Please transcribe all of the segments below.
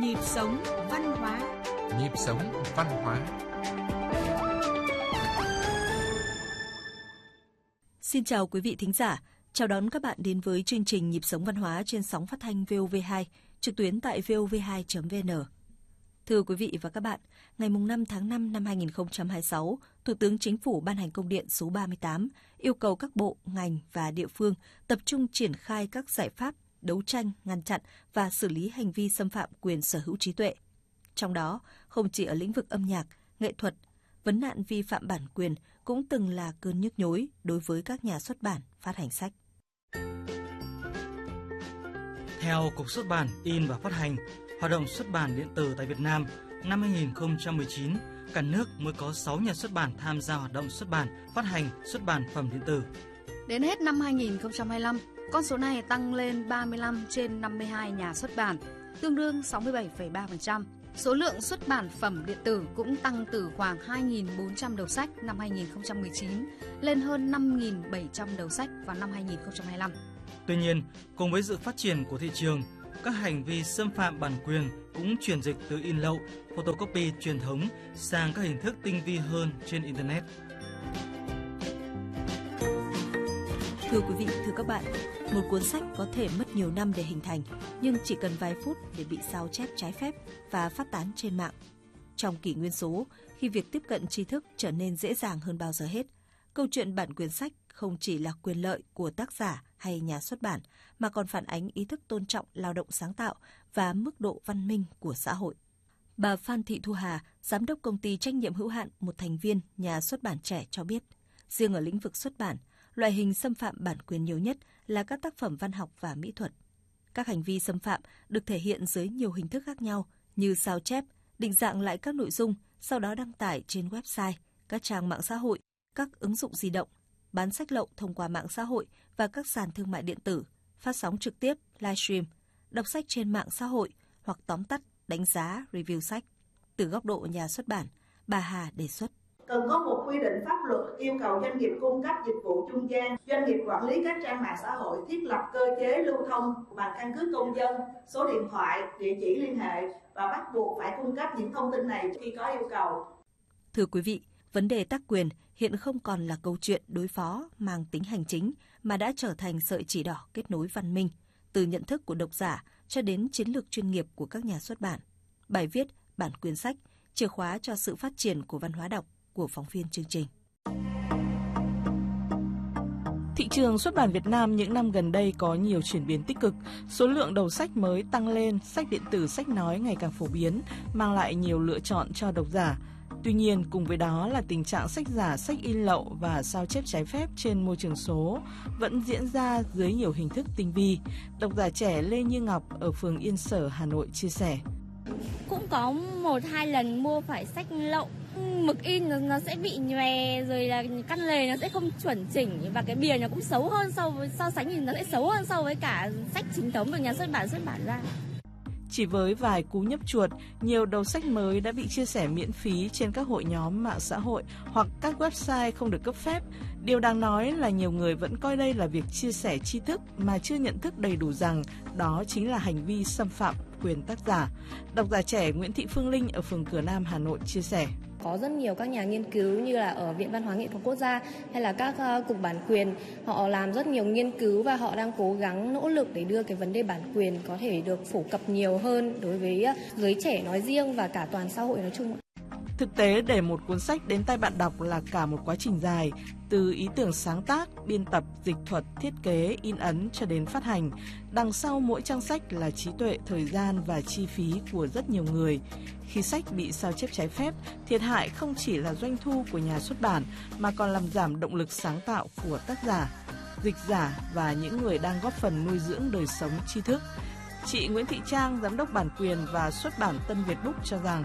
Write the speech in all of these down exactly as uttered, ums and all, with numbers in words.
Nhịp sống văn hóa. Nhịp sống văn hóa. Xin chào quý vị thính giả, chào đón các bạn đến với chương trình Nhịp sống văn hóa trên sóng phát thanh vê o vê hai, trực tuyến tại vê o vê hai chấm vê en. Thưa quý vị và các bạn, ngày năm tháng năm năm hai nghìn không trăm hai mươi sáu, Thủ tướng Chính phủ ban hành công điện số ba mươi tám yêu cầu các bộ, ngành và địa phương tập trung triển khai các giải pháp đấu tranh, ngăn chặn và xử lý hành vi xâm phạm quyền sở hữu trí tuệ. Trong đó, không chỉ ở lĩnh vực âm nhạc, nghệ thuật, vấn nạn vi phạm bản quyền cũng từng là cơn nhức nhối đối với các nhà xuất bản, phát hành sách. Theo Cục Xuất bản, In và Phát hành, hoạt động xuất bản điện tử tại Việt Nam, năm hai nghìn không trăm mười chín, cả nước mới có sáu nhà xuất bản tham gia hoạt động xuất bản, phát hành, xuất bản phẩm điện tử. Đến hết năm hai nghìn không trăm hai mươi lăm, con số này tăng lên ba mươi lăm trên năm mươi hai nhà xuất bản, tương đương sáu mươi bảy phẩy ba phần trăm. Số lượng xuất bản phẩm điện tử cũng tăng từ khoảng hai nghìn bốn trăm đầu sách năm hai nghìn không trăm mười chín lên hơn năm nghìn bảy trăm đầu sách vào năm hai nghìn không trăm hai mươi lăm. Tuy nhiên, cùng với sự phát triển của thị trường, các hành vi xâm phạm bản quyền cũng chuyển dịch từ in lậu, photocopy truyền thống sang các hình thức tinh vi hơn trên Internet. Thưa quý vị, thưa các bạn, một cuốn sách có thể mất nhiều năm để hình thành, nhưng chỉ cần vài phút để bị sao chép trái phép và phát tán trên mạng. Trong kỷ nguyên số, khi việc tiếp cận tri thức trở nên dễ dàng hơn bao giờ hết, câu chuyện bản quyền sách không chỉ là quyền lợi của tác giả hay nhà xuất bản, mà còn phản ánh ý thức tôn trọng lao động sáng tạo và mức độ văn minh của xã hội. Bà Phan Thị Thu Hà, giám đốc công ty trách nhiệm hữu hạn một thành viên nhà xuất bản trẻ cho biết, riêng ở lĩnh vực xuất bản, loại hình xâm phạm bản quyền nhiều nhất là các tác phẩm văn học và mỹ thuật. Các hành vi xâm phạm được thể hiện dưới nhiều hình thức khác nhau như sao chép, định dạng lại các nội dung, sau đó đăng tải trên website, các trang mạng xã hội, các ứng dụng di động, bán sách lậu thông qua mạng xã hội và các sàn thương mại điện tử, phát sóng trực tiếp, livestream, đọc sách trên mạng xã hội hoặc tóm tắt, đánh giá, review sách. Từ góc độ nhà xuất bản, bà Hà đề xuất cần có một quy định pháp luật yêu cầu doanh nghiệp cung cấp dịch vụ trung gian, doanh nghiệp quản lý các trang mạng xã hội thiết lập cơ chế lưu thông bằng căn cước công dân, số điện thoại, địa chỉ liên hệ và bắt buộc phải cung cấp những thông tin này khi có yêu cầu. Thưa quý vị, vấn đề tác quyền hiện không còn là câu chuyện đối phó mang tính hành chính mà đã trở thành sợi chỉ đỏ kết nối văn minh, từ nhận thức của độc giả cho đến chiến lược chuyên nghiệp của các nhà xuất bản. Bài viết Bản quyền sách, chìa khóa cho sự phát triển của văn hóa đọc của phóng viên chương trình. Thị trường xuất bản Việt Nam những năm gần đây có nhiều chuyển biến tích cực, số lượng đầu sách mới tăng lên, sách điện tử, sách nói ngày càng phổ biến, mang lại nhiều lựa chọn cho độc giả. Tuy nhiên, cùng với đó là tình trạng sách giả, sách in lậu và sao chép trái phép trên môi trường số vẫn diễn ra dưới nhiều hình thức tinh vi. Độc giả trẻ Lê Như Ngọc ở phường Yên Sở, Hà Nội chia sẻ. Cũng có một hai lần mua phải sách lậu, mực in nó, nó sẽ bị nhòe, rồi là căn lề nó sẽ không chuẩn chỉnh và cái bìa nó cũng xấu hơn so với so sánh thì nó sẽ xấu hơn so với cả sách chính thống được nhà xuất bản xuất bản ra. Chỉ với vài cú nhấp chuột, nhiều đầu sách mới đã bị chia sẻ miễn phí trên các hội nhóm mạng xã hội hoặc các website không được cấp phép. Điều đáng nói là nhiều người vẫn coi đây là việc chia sẻ tri thức mà chưa nhận thức đầy đủ rằng đó chính là hành vi xâm phạm quyền tác giả. Độc giả trẻ Nguyễn Thị Phương Linh ở phường Cửa Nam, Hà Nội chia sẻ. Có rất nhiều các nhà nghiên cứu như là ở Viện Văn hóa Nghệ thuật Quốc gia hay là các uh, cục bản quyền, họ làm rất nhiều nghiên cứu và họ đang cố gắng nỗ lực để đưa cái vấn đề bản quyền có thể được phổ cập nhiều hơn đối với uh, giới trẻ nói riêng và cả toàn xã hội nói chung. Thực tế, để một cuốn sách đến tay bạn đọc là cả một quá trình dài, từ ý tưởng sáng tác, biên tập, dịch thuật, thiết kế, in ấn cho đến phát hành. Đằng sau mỗi trang sách là trí tuệ, thời gian và chi phí của rất nhiều người. Khi sách bị sao chép trái phép, thiệt hại không chỉ là doanh thu của nhà xuất bản mà còn làm giảm động lực sáng tạo của tác giả, dịch giả và những người đang góp phần nuôi dưỡng đời sống tri thức. Chị Nguyễn Thị Trang, giám đốc bản quyền và xuất bản Tân Việt Book cho rằng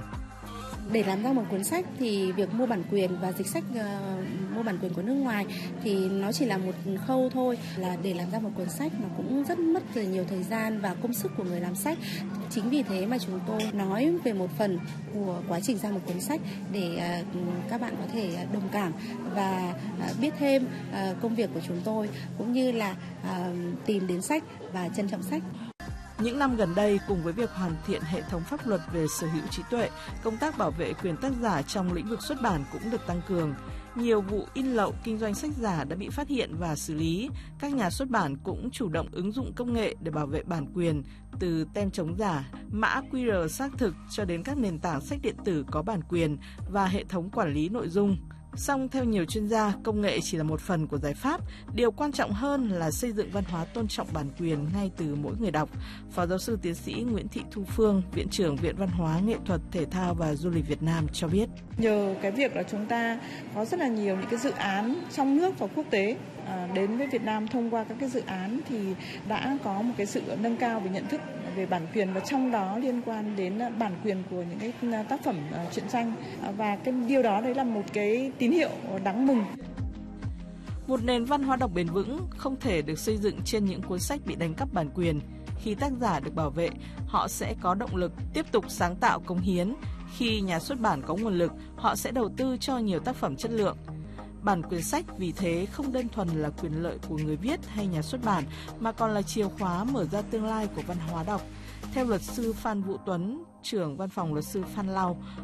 để làm ra một cuốn sách thì việc mua bản quyền và dịch sách uh, mua bản quyền của nước ngoài thì nó chỉ là một khâu thôi. Là để làm ra một cuốn sách nó cũng rất mất rất nhiều thời gian và công sức của người làm sách. Chính vì thế mà chúng tôi nói về một phần của quá trình ra một cuốn sách để uh, các bạn có thể đồng cảm và uh, biết thêm uh, công việc của chúng tôi cũng như là uh, tìm đến sách và trân trọng sách. Những năm gần đây, cùng với việc hoàn thiện hệ thống pháp luật về sở hữu trí tuệ, công tác bảo vệ quyền tác giả trong lĩnh vực xuất bản cũng được tăng cường. Nhiều vụ in lậu kinh doanh sách giả đã bị phát hiện và xử lý. Các nhà xuất bản cũng chủ động ứng dụng công nghệ để bảo vệ bản quyền, từ tem chống giả, mã quy rờ xác thực cho đến các nền tảng sách điện tử có bản quyền và hệ thống quản lý nội dung. Song theo nhiều chuyên gia, công nghệ chỉ là một phần của giải pháp. Điều quan trọng hơn là xây dựng văn hóa tôn trọng bản quyền ngay từ mỗi người đọc. Phó giáo sư tiến sĩ Nguyễn Thị Thu Phương, Viện trưởng Viện Văn hóa, Nghệ thuật, Thể thao và Du lịch Việt Nam cho biết. Nhờ cái việc là chúng ta có rất là nhiều những cái dự án trong nước và quốc tế đến với Việt Nam thông qua các cái dự án thì đã có một cái sự nâng cao về nhận thức về bản quyền, và trong đó liên quan đến bản quyền của những cái tác phẩm truyện tranh, và cái điều đó đấy là một cái tín hiệu đáng mừng. Một nền văn hóa đọc bền vững không thể được xây dựng trên những cuốn sách bị đánh cắp bản quyền. Khi tác giả được bảo vệ, họ sẽ có động lực tiếp tục sáng tạo cống hiến. Khi nhà xuất bản có nguồn lực, họ sẽ đầu tư cho nhiều tác phẩm chất lượng. Bản quyền sách vì thế không đơn thuần là quyền lợi của người viết hay nhà xuất bản, mà còn là chìa khóa mở ra tương lai của văn hóa đọc. Theo luật sư Phan Vũ Tuấn, trưởng văn phòng luật sư Phan Lau,